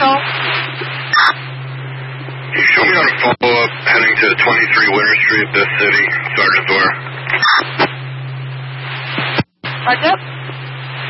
Patrol. You show me on a follow-up heading to 23 Winter Street, this city, Sergeant Thor. Roger.